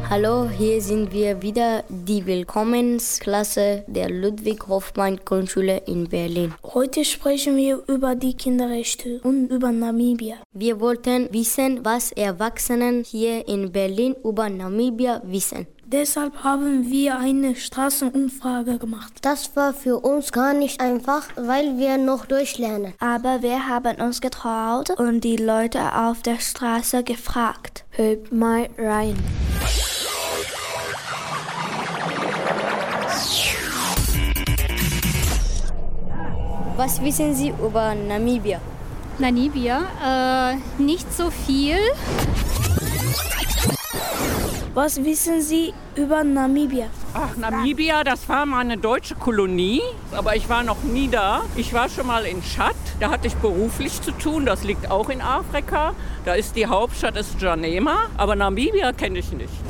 Hallo, hier sind wir wieder, die Willkommensklasse der Ludwig-Hofmann-Grundschule in Berlin. Heute sprechen wir über die Kinderrechte und über Namibia. Wir wollten wissen, was Erwachsene hier in Berlin über Namibia wissen. Deshalb haben wir eine Straßenumfrage gemacht. Das war für uns gar nicht einfach, weil wir noch durchlernen. Aber wir haben uns getraut und die Leute auf der Straße gefragt. Hört mal rein. Was wissen Sie über Namibia? Namibia? Nicht so viel. Was wissen Sie über Namibia? Ach, Namibia, das war mal eine deutsche Kolonie, aber ich war noch nie da. Ich war schon mal in Tschad, da hatte ich beruflich zu tun, das liegt auch in Afrika. Da ist die Hauptstadt ist N'Djamena, aber Namibia kenne ich nicht.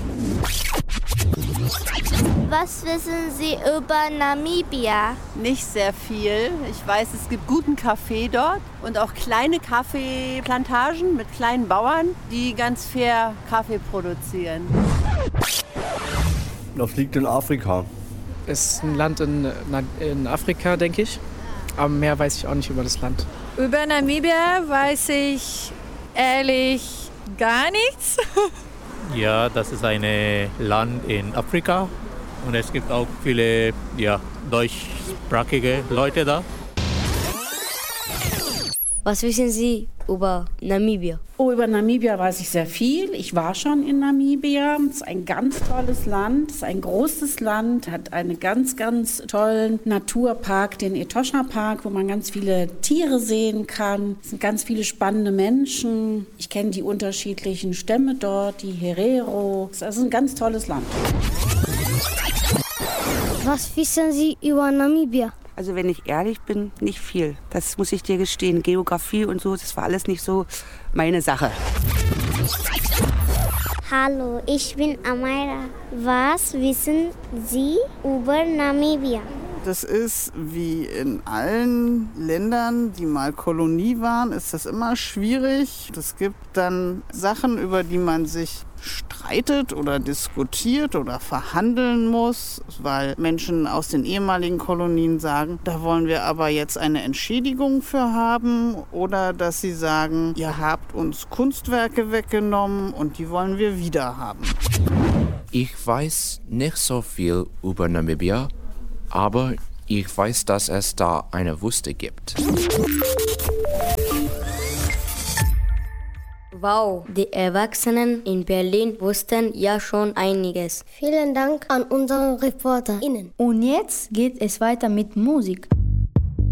Was wissen Sie über Namibia? Nicht sehr viel. Ich weiß, es gibt guten Kaffee dort und auch kleine Kaffeeplantagen mit kleinen Bauern, die ganz fair Kaffee produzieren. Das liegt in Afrika. Es ist ein Land in Afrika, denke ich. Aber mehr weiß ich auch nicht über das Land. Über Namibia weiß ich ehrlich gar nichts. Ja, das ist ein Land in Afrika und es gibt auch viele deutschsprachige Leute da. Was wissen Sie über Namibia? Oh, über Namibia weiß ich sehr viel. Ich war schon in Namibia. Es ist ein ganz tolles Land. Es ist ein großes Land, hat einen ganz, ganz tollen Naturpark, den Etosha Park, wo man ganz viele Tiere sehen kann. Es sind ganz viele spannende Menschen. Ich kenne die unterschiedlichen Stämme dort, die Herero. Es ist ein ganz tolles Land. Was wissen Sie über Namibia? Also wenn ich ehrlich bin, nicht viel. Das muss ich dir gestehen. Geografie und so, das war alles nicht so meine Sache. Hallo, ich bin Amaira. Was wissen Sie über Namibia? Das ist wie in allen Ländern, die mal Kolonie waren, ist das immer schwierig. Es gibt dann Sachen, über die man sich streitet oder diskutiert oder verhandeln muss, weil Menschen aus den ehemaligen Kolonien sagen, da wollen wir aber jetzt eine Entschädigung für haben, oder dass sie sagen, ihr habt uns Kunstwerke weggenommen und die wollen wir wieder haben. Ich weiß nicht so viel über Namibia, aber ich weiß, dass es da eine Wüste gibt. Wow, die Erwachsenen in Berlin wussten ja schon einiges. Vielen Dank an unsere ReporterInnen. Und jetzt geht es weiter mit Musik.